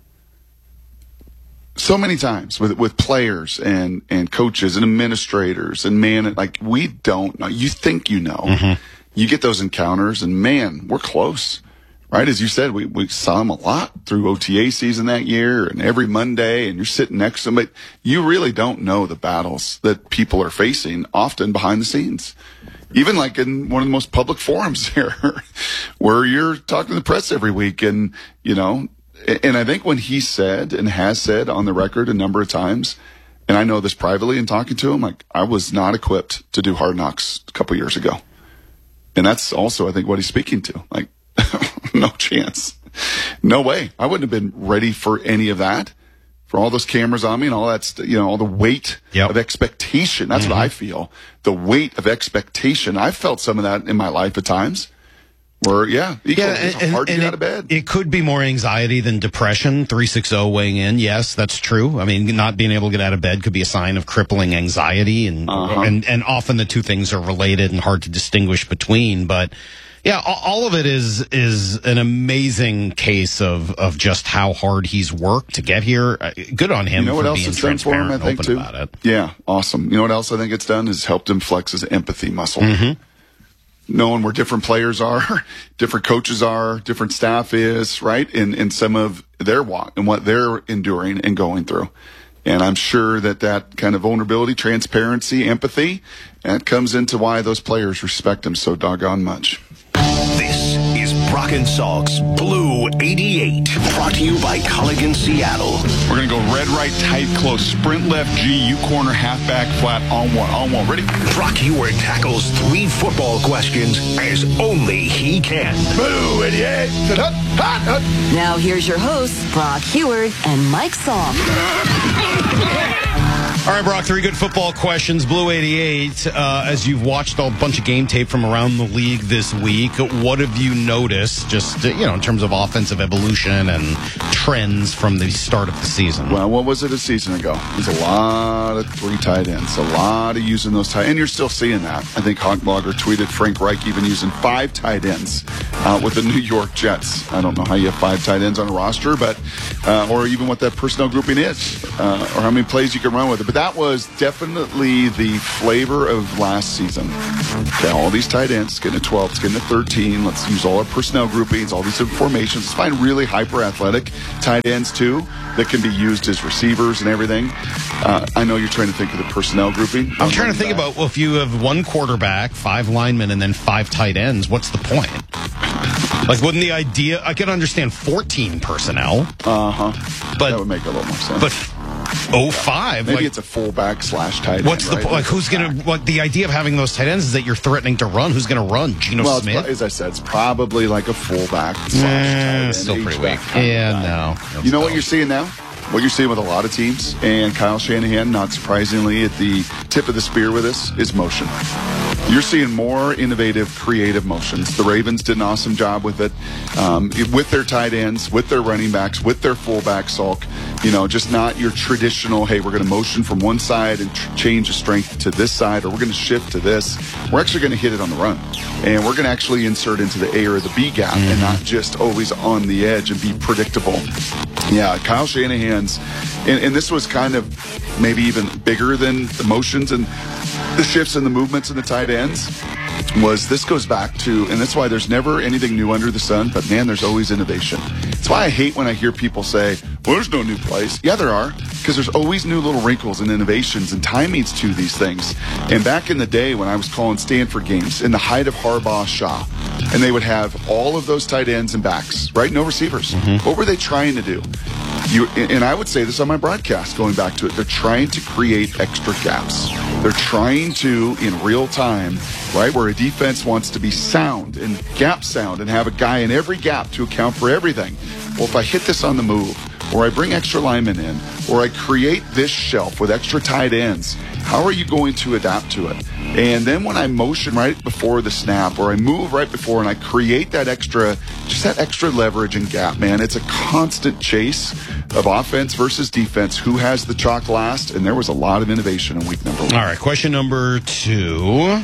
So many times with players and coaches and administrators and we don't know. You think you know. Mm-hmm. You get those encounters and man, we're close. Right? As you said, we saw him a lot through OTA season that year and every Monday, and you're sitting next to him, but you really don't know the battles that people are facing often behind the scenes. Even like in one of the most public forums here where you're talking to the press every week and, and I think when he said and has said on the record a number of times, and I know this privately in talking to him, like I was not equipped to do Hard Knocks a couple years ago. And that's also, I think, what he's speaking to. Like, no chance. No way. I wouldn't have been ready for any of that. For all those cameras on me and all that, all the weight of expectation. That's what I feel. The weight of expectation. I've felt some of that in my life at times. Where, it's hard to get out of bed. It could be more anxiety than depression. 360 weighing in. Yes, that's true. I mean, not being able to get out of bed could be a sign of crippling anxiety, and often the two things are related and hard to distinguish between. But yeah, all of it is an amazing case of just how hard he's worked to get here. Good on him. You know what for else being it's done for him, I think, open too? About it. Yeah, awesome. You know what else I think it's done is helped him flex his empathy muscle. Mm-hmm. Knowing where different players are, different coaches are, different staff is, right? In some of their walk and what they're enduring and going through. And I'm sure that kind of vulnerability, transparency, empathy, that comes into why those players respect him so doggone much. This is Brock and Salk's Blue 88, brought to you by Culligan Seattle. We're going to go red, right, tight, close, sprint left, G, U corner, halfback, flat, on one. Ready? Brock Huard tackles 3 football questions as only he can. Blue 88. Now here's your hosts, Brock Huard and Mike Salk. All right, Brock, 3 good football questions. Blue 88, as you've watched a bunch of game tape from around the league this week, what have you noticed just, in terms of offensive evolution and trends from the start of the season? Well, what was it a season ago? There's a lot of 3 tight ends, a lot of using those tight ends, and you're still seeing that. I think Hawkblogger tweeted Frank Reich even using 5 tight ends with the New York Jets. I don't know how you have 5 tight ends on a roster, but or even what that personnel grouping is, or how many plays you can run with it. But that was definitely the flavor of last season. Okay, all these tight ends, getting to 12, it's getting to 13. Let's use all our personnel groupings, all these formations. Let's find really hyper-athletic tight ends, too, that can be used as receivers and everything. I know you're trying to think of the personnel grouping. I'm trying to think about, if you have 1 quarterback, 5 linemen, and then 5 tight ends, what's the point? Like, wouldn't the idea... I could understand 14 personnel. Uh-huh. But that would make a little more sense. But 05. Maybe it's a fullback / tight end. What's the point? Like, who's going to... the idea of having those tight ends is that you're threatening to run. Who's going to run? Geno Smith? As I said, it's probably like a fullback / tight end. Still pretty weak. Yeah, no. You know what you're seeing now? What you're seeing with a lot of teams, and Kyle Shanahan, not surprisingly, at the tip of the spear with this, is motion. You're seeing more innovative, creative motions. The Ravens did an awesome job with it, with their tight ends, with their running backs, with their fullbacks, Salk. Just not your traditional, hey, we're going to motion from one side and change the strength to this side, or we're going to shift to this. We're actually going to hit it on the run. And we're going to actually insert into the A or the B gap and not just always on the edge and be predictable. Yeah, Kyle Shanahan's, and this was kind of maybe even bigger than the motions and the shifts and the movements in the tight ends, this goes back to, and that's why there's never anything new under the sun, but man, there's always innovation. That's why I hate when I hear people say, well, there's no new plays. Yeah, there are, because there's always new little wrinkles and innovations and timings to these things. And back in the day when I was calling Stanford games, in the height of Harbaugh Shaw, and they would have all of those tight ends and backs, right? No receivers. Mm-hmm. What were they trying to do? And I would say this on my broadcast, going back to it, they're trying to create extra gaps. They're trying to, in real time, right, where a defense wants to be sound and gap sound and have a guy in every gap to account for everything. Well, if I hit this on the move, or I bring extra linemen in, or I create this shelf with extra tight ends, how are you going to adapt to it? And then when I motion right before the snap, or I move right before and I create that extra leverage and gap, man, it's a constant chase of offense versus defense. Who has the chalk last? And there was a lot of innovation in week number 1. All right, question number 2.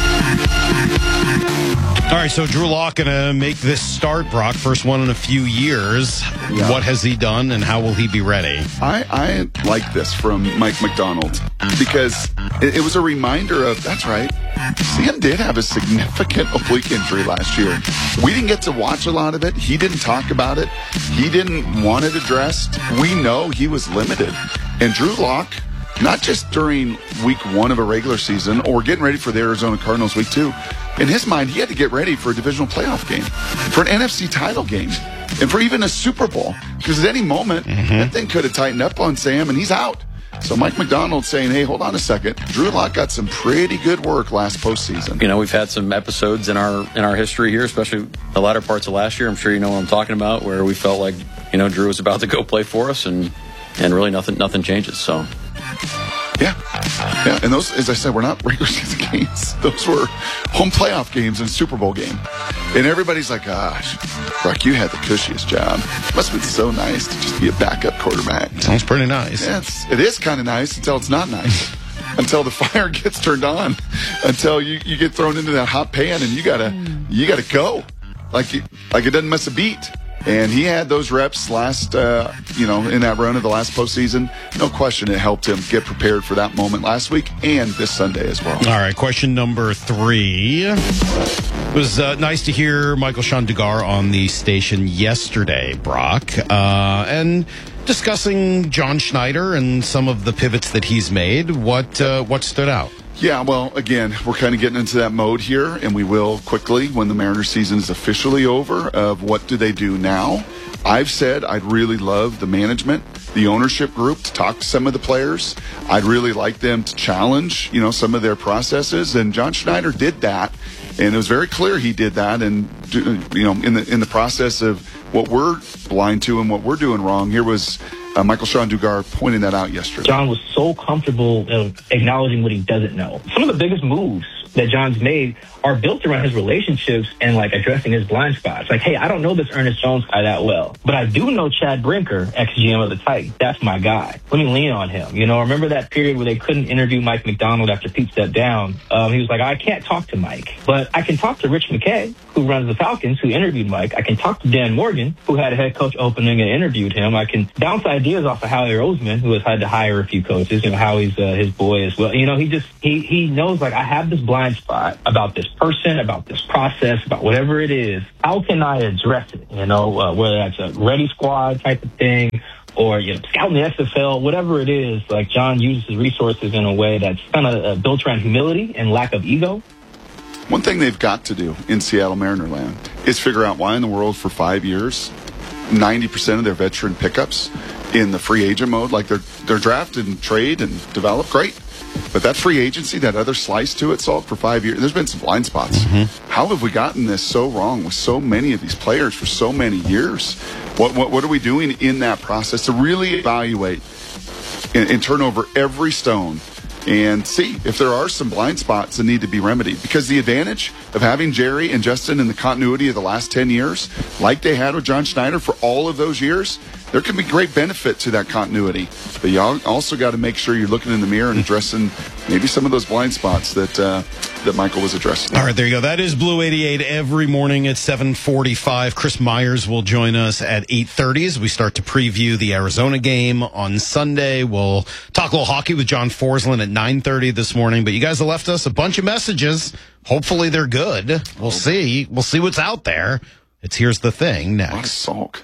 All right, so Drew Lock going to make this start, Brock. First one in a few years. Yeah. What has he done, and how will he be ready? I like this from Mike Macdonald because it was a reminder of, that's right, Sam did have a significant oblique injury last year. We didn't get to watch a lot of it. He didn't talk about it. He didn't want it addressed. We know he was limited. And Drew Lock, not just during week 1 of a regular season or getting ready for the Arizona Cardinals week 2, in his mind, he had to get ready for a divisional playoff game, for an NFC title game, and for even a Super Bowl. Because at any moment, that thing could have tightened up on Sam, and he's out. So Mike Macdonald saying, hey, hold on a second. Drew Lock got some pretty good work last postseason. You know, we've had some episodes in our history here, especially the latter parts of last year. I'm sure you know what I'm talking about, where we felt like, you know, Drew was about to go play for us, and really nothing changes. So. Yeah. And those, as I said, were not regular season games. Those were home playoff games and Super Bowl game. And everybody's like, gosh, Brock, you had the cushiest job. It must have been so nice to just be a backup quarterback. Sounds pretty nice. Yeah, it is kind of nice until it's not nice. Until the fire gets turned on. Until you get thrown into that hot pan and you gotta go. Like it doesn't miss a beat. And he had those reps last, in that run of the last postseason. No question it helped him get prepared for that moment last week and this Sunday as well. All right, question number 3. It was nice to hear Michael-Shawn Dugar on the station yesterday, Brock, and discussing John Schneider and some of the pivots that he's made. What stood out? Yeah, well, again, we're kind of getting into that mode here, and we will quickly when the Mariners season is officially over of what do they do now. I've said I'd really love the management, the ownership group to talk to some of the players. I'd really like them to challenge, some of their processes, and John Schneider did that, and it was very clear he did that, and in the process of what we're blind to and what we're doing wrong, here was Michael-Shawn Dugar pointing that out yesterday. John was so comfortable acknowledging what he doesn't know. Some of the biggest moves that John's made are built around his relationships and addressing his blind spots. Hey, I don't know this Ernest Jones guy that well, but I do know Chad Brinker, ex-GM of the Titans. That's my guy. Let me lean on him. Remember that period where they couldn't interview Mike Macdonald after Pete stepped down? He was like, I can't talk to Mike, but I can talk to Rich McKay, who runs the Falcons, who interviewed Mike. I can talk to Dan Morgan, who had a head coach opening and interviewed him. I can bounce ideas off of Howie Roseman, who has had to hire a few coaches. Howie's his boy as well. He knows, I have this blind spot about this person, about this process, about whatever it is. How can I address it? Whether that's a ready squad type of thing or, scouting the XFL, whatever it is, John uses his resources in a way that's kind of built around humility and lack of ego. One thing they've got to do in Seattle Mariner land is figure out why in the world for 5 years, 90% of their veteran pickups in the free agent mode, they're drafted and trade and develop, great. But that free agency, that other slice to it, Salt, for 5 years, there's been some blind spots. How have we gotten this so wrong with so many of these players for so many years? What are we doing in that process to really evaluate and turn over every stone and see if there are some blind spots that need to be remedied? Because the advantage of having Jerry and Justin in the continuity of the last 10 years, like they had with John Schneider for all of those years, there can be great benefit to that continuity. But you also got to make sure you're looking in the mirror and addressing maybe some of those blind spots that Michael was addressing. All right, there you go. That is Blue 88 every morning at 7:45. Chris Myers will join us at 8:30 as we start to preview the Arizona game on Sunday. We'll talk a little hockey with John Forsland at 9:30 this morning. But you guys have left us a bunch of messages. Hopefully they're good. We'll see. We'll see what's out there. It's Here's the Thing next. A lot of sulk.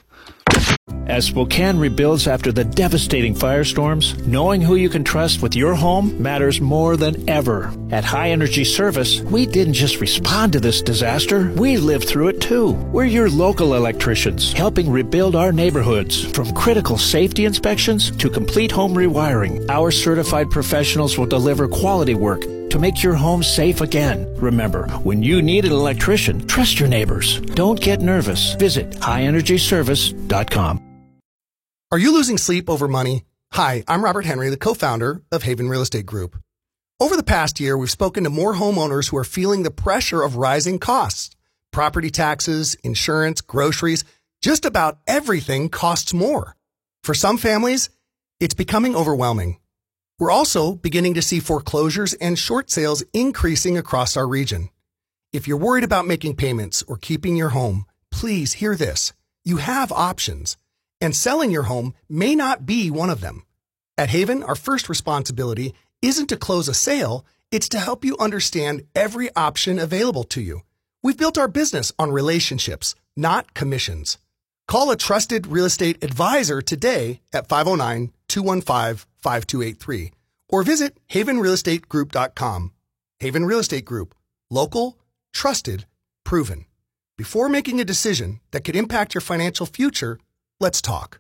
As Spokane rebuilds after the devastating firestorms, knowing who you can trust with your home matters more than ever. At High Energy Service, we didn't just respond to this disaster, we lived through it too. We're your local electricians, helping rebuild our neighborhoods. From critical safety inspections to complete home rewiring, our certified professionals will deliver quality work to make your home safe again. Remember, when you need an electrician, trust your neighbors. Don't get nervous. Visit highenergyservice.com. Are you losing sleep over money? Hi, I'm Robert Henry, the co-founder of Haven Real Estate Group. Over the past year, we've spoken to more homeowners who are feeling the pressure of rising costs. Property taxes, insurance, groceries, just about everything costs more. For some families, it's becoming overwhelming. We're also beginning to see foreclosures and short sales increasing across our region. If you're worried about making payments or keeping your home, please hear this. You have options, and selling your home may not be one of them. At Haven, our first responsibility isn't to close a sale, it's to help you understand every option available to you. We've built our business on relationships, not commissions. Call a trusted real estate advisor today at 509-215-5283 or visit havenrealestategroup.com. Haven Real Estate Group. Local, trusted, proven. Before making a decision that could impact your financial future, let's talk.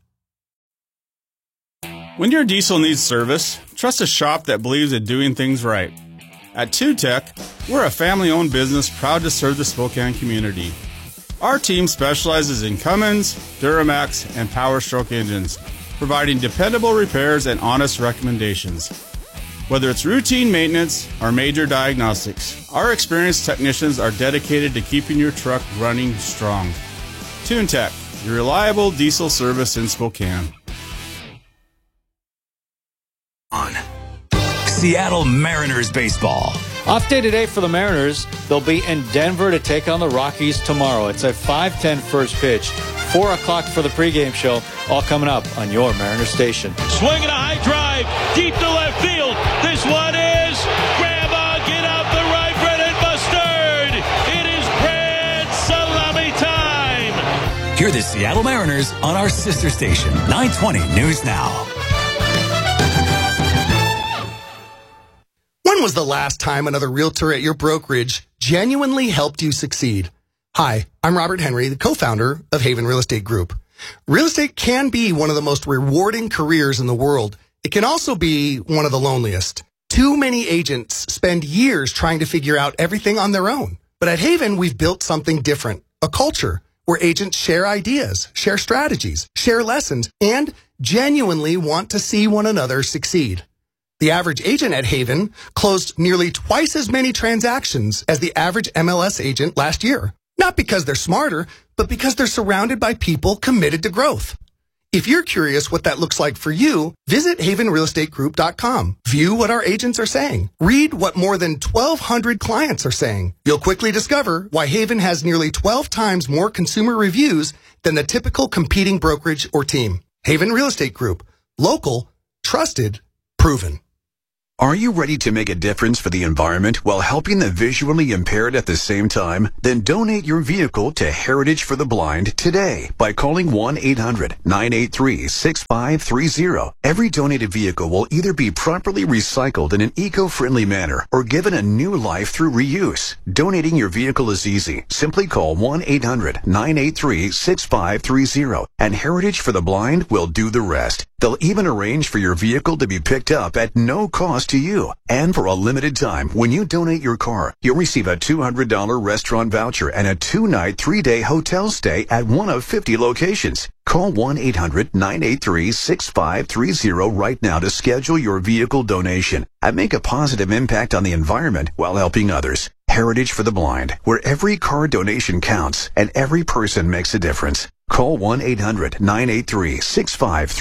When your diesel needs service, trust a shop that believes in doing things right. At TuTech, we're a family-owned business proud to serve the Spokane community. Our team specializes in Cummins, Duramax, and Power Stroke engines, providing dependable repairs and honest recommendations. Whether it's routine maintenance or major diagnostics, our experienced technicians are dedicated to keeping your truck running strong. TuTech, your reliable diesel service in Spokane. Seattle Mariners baseball. Off day today for the Mariners. They'll be in Denver to take on the Rockies tomorrow. It's a 5:10 first pitch. 4 o'clock for the pregame show. All coming up on your Mariners station. Swinging a high drive deep to left field. This one is grab on, get out the right, Brennan Mustard. It is grand salami time. Hear the Seattle Mariners on our sister station, 920 News Now. When was the last time another realtor at your brokerage genuinely helped you succeed? Hi, I'm Robert Henry, the co-founder of Haven Real Estate Group. Real estate can be one of the most rewarding careers in the world. It can also be one of the loneliest. Too many agents spend years trying to figure out everything on their own. But at Haven, we've built something different, a culture where agents share ideas, share strategies, share lessons, and genuinely want to see one another succeed. The average agent at Haven closed nearly twice as many transactions as the average MLS agent last year. Not because they're smarter, but because they're surrounded by people committed to growth. If you're curious what that looks like for you, visit havenrealestategroup.com. View what our agents are saying. Read what more than 1,200 clients are saying. You'll quickly discover why Haven has nearly 12 times more consumer reviews than the typical competing brokerage or team. Haven Real Estate Group. Local, trusted, proven. Are you ready to make a difference for the environment while helping the visually impaired at the same time? Then donate your vehicle to Heritage for the Blind today by calling 1-800-983-6530. Every donated vehicle will either be properly recycled in an eco-friendly manner or given a new life through reuse. Donating your vehicle is easy. Simply call 1-800-983-6530 and Heritage for the Blind will do the rest. They'll even arrange for your vehicle to be picked up at no cost to you. And for a limited time, when you donate your car, you'll receive a $200 restaurant voucher and a 2-night, 3-day hotel stay at one of 50 locations. Call 1-800-983-6530 right now to schedule your vehicle donation and make a positive impact on the environment while helping others. Heritage for the Blind, where every car donation counts and every person makes a difference. Call 1-800-983-6530.